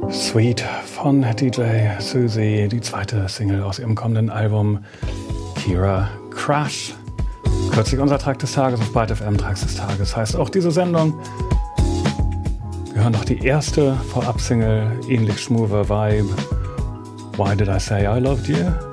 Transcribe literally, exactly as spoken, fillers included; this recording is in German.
Sweet von D J Susie, die zweite Single aus ihrem kommenden Album Kira Crush. Kürzlich unser Track des Tages auf Byte F M, Tracks des Tages heißt auch diese Sendung. Wir hören noch die erste Vorab-Single, ähnlich schmoother Vibe, Why Did I Say I Loved You?